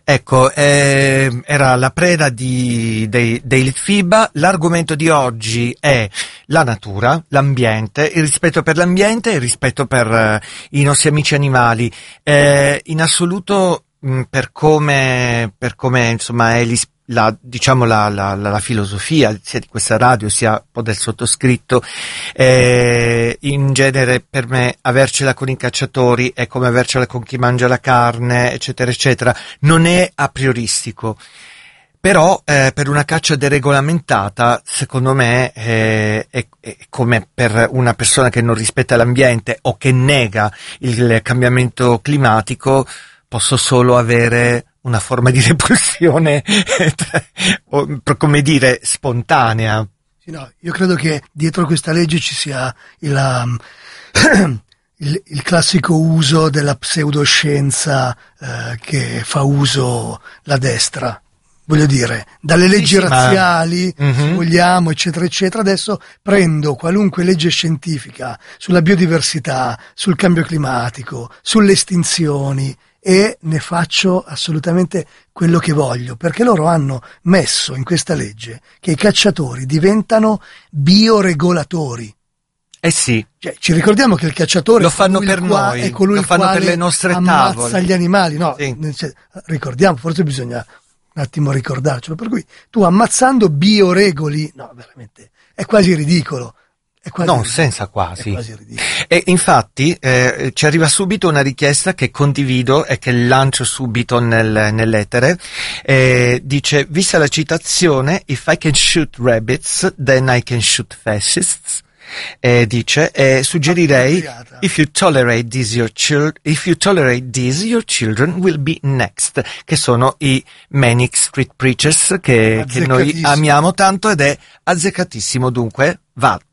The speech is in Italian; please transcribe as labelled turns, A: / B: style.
A: Ecco, era la preda dei Litfiba. L'argomento di oggi è la natura, l'ambiente, il rispetto per l'ambiente e il rispetto per i nostri amici animali. In assoluto, per come insomma è la filosofia sia di questa radio sia un po' del sottoscritto, in genere per me avercela con i cacciatori è come avercela con chi mangia la carne, eccetera eccetera, non è a prioristico. Però per una caccia deregolamentata, secondo me, è come per una persona che non rispetta l'ambiente o che nega il cambiamento climatico, posso solo avere una forma di repulsione, come dire, spontanea.
B: Sì, no, io credo che dietro questa legge ci sia il classico uso della pseudoscienza che fa uso la destra. Voglio dire, dalle leggi razziali, se vogliamo, eccetera, eccetera, adesso prendo qualunque legge scientifica sulla biodiversità, sul cambio climatico, sulle estinzioni e ne faccio assolutamente quello che voglio, perché loro hanno messo in questa legge che i cacciatori diventano bioregolatori.
A: Eh sì.
B: Cioè, ci ricordiamo che il cacciatore
A: lo fanno per noi,
B: è colui
A: lo fanno
B: quale
A: per le nostre
B: ammazza
A: tavole.
B: gli animali, no?
A: Sì.
B: Ricordiamo, forse bisogna un attimo ricordarcelo, per cui tu ammazzando bioregoli, no, veramente, è quasi ridicolo.
A: Senza quasi.
B: È quasi ridicolo.
A: E infatti ci arriva subito una richiesta che condivido e che lancio subito nell'etere. Dice, vista la citazione, if I can shoot rabbits, then I can shoot fascists. Suggerirei, if you tolerate this, your children will be next, che sono i Manic Street Preachers che noi amiamo tanto ed è azzeccatissimo, dunque va.